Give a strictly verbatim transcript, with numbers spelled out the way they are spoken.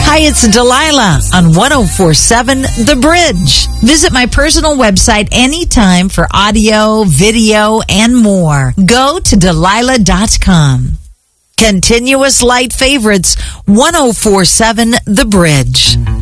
Hi, it's Delilah on one oh four seven The Bridge. Visit my personal website anytime for audio, video, and more. Go to Delilah dot com. Continuous light favorites, one oh four seven The Bridge.